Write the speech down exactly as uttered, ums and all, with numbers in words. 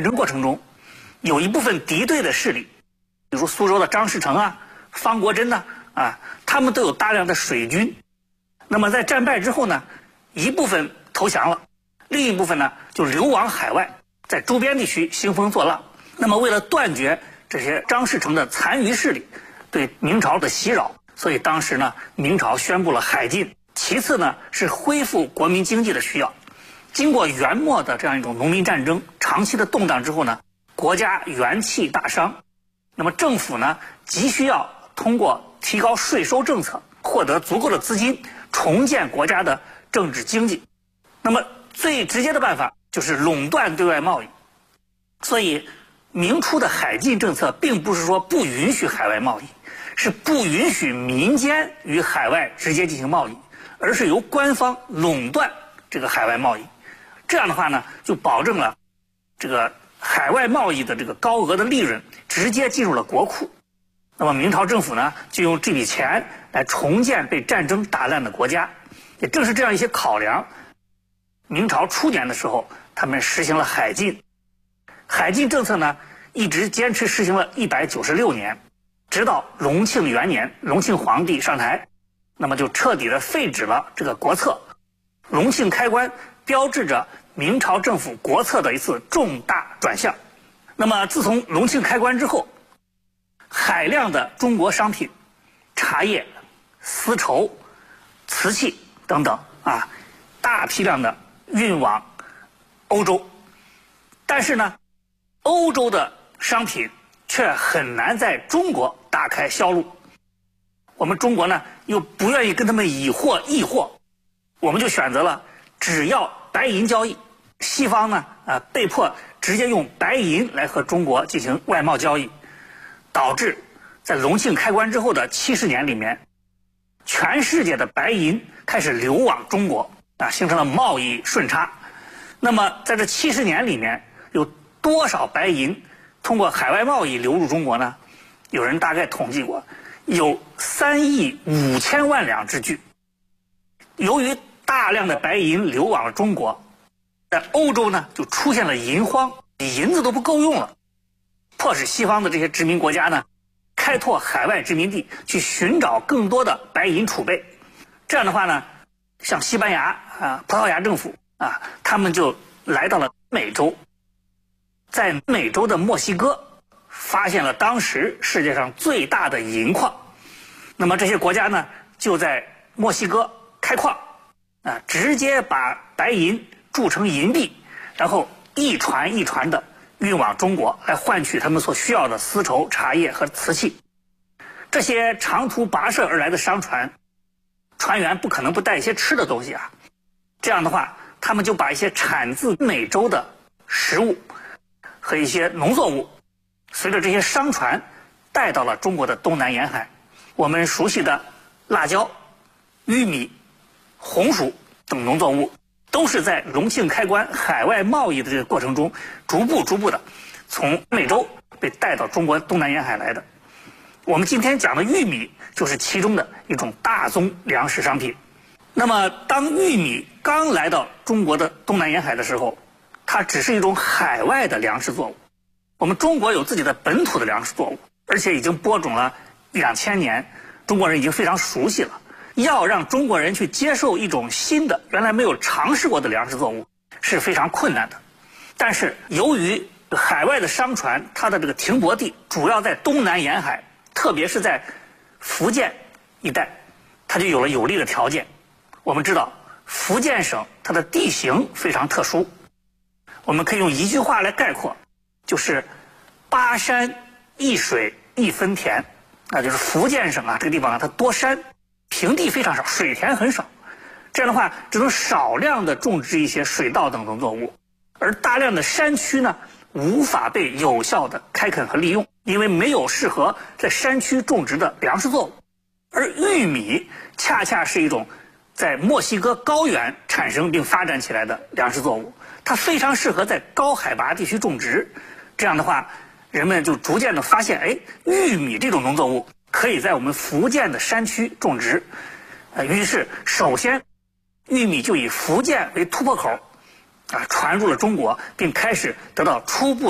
战争过程中，有一部分敌对的势力，比如苏州的张士诚啊、方国珍呐啊，他们都有大量的水军。那么在战败之后呢，一部分投降了，另一部分呢就流亡海外，在周边地区兴风作浪。那么为了断绝这些张士诚的残余势力对明朝的袭扰，所以当时呢，明朝宣布了海禁。其次呢，是恢复国民经济的需要。经过元末的这样一种农民战争长期的动荡之后呢，国家元气大伤，那么政府呢急需要通过提高税收政策获得足够的资金，重建国家的政治经济。那么最直接的办法就是垄断对外贸易。所以明初的海禁政策并不是说不允许海外贸易，是不允许民间与海外直接进行贸易，而是由官方垄断这个海外贸易。这样的话呢，就保证了这个海外贸易的这个高额的利润直接进入了国库。那么明朝政府呢，就用这笔钱来重建被战争打烂的国家。也正是这样一些考量，明朝初年的时候，他们实行了海禁。海禁政策呢，一直坚持实行了一百九十六年，直到隆庆元年，隆庆皇帝上台，那么就彻底的废止了这个国策。隆庆开关标志着明朝政府国策的一次重大转向。那么自从隆庆开关之后，海量的中国商品，茶叶、丝绸、瓷器等等啊，大批量的运往欧洲。但是呢，欧洲的商品却很难在中国打开销路。我们中国呢，又不愿意跟他们以货易货，我们就选择了只要白银交易。西方呢，啊，被迫直接用白银来和中国进行外贸交易，导致在隆庆开关之后的七十年里面，全世界的白银开始流往中国，啊，形成了贸易顺差。那么在这七十年里面，有多少白银通过海外贸易流入中国呢？有人大概统计过，有三亿五千万两之巨。由于大量的白银流往了中国，在欧洲呢就出现了银荒，银子都不够用了，迫使西方的这些殖民国家呢开拓海外殖民地，去寻找更多的白银储备。这样的话呢，像西班牙啊、葡萄牙政府啊，他们就来到了美洲，在美洲的墨西哥发现了当时世界上最大的银矿。那么这些国家呢，就在墨西哥开矿啊，直接把白银铸成银币，然后一船一船的运往中国，来换取他们所需要的丝绸、茶叶和瓷器。这些长途跋涉而来的商船，船员不可能不带一些吃的东西啊。这样的话，他们就把一些产自美洲的食物和一些农作物，随着这些商船带到了中国的东南沿海。我们熟悉的辣椒、玉米、红薯等农作物，都是在隆庆开关海外贸易的这个过程中，逐步逐步的从美洲被带到中国东南沿海来的。我们今天讲的玉米就是其中的一种大宗粮食商品。那么当玉米刚来到中国的东南沿海的时候，它只是一种海外的粮食作物。我们中国有自己的本土的粮食作物，而且已经播种了一两千年，中国人已经非常熟悉了。要让中国人去接受一种新的原来没有尝试过的粮食作物是非常困难的。但是由于海外的商船它的这个停泊地主要在东南沿海，特别是在福建一带，它就有了有利的条件。我们知道福建省它的地形非常特殊，我们可以用一句话来概括，就是八山一水一分田。那就是福建省啊，这个地方啊，它多山，平地非常少，水田很少。这样的话，只能少量的种植一些水稻等农作物，而大量的山区呢，无法被有效的开垦和利用，因为没有适合在山区种植的粮食作物。而玉米恰恰是一种在墨西哥高原产生并发展起来的粮食作物，它非常适合在高海拔地区种植。这样的话，人们就逐渐的发现，哎，玉米这种农作物可以在我们福建的山区种植。呃，于是首先玉米就以福建为突破口，啊，传入了中国，并开始得到初步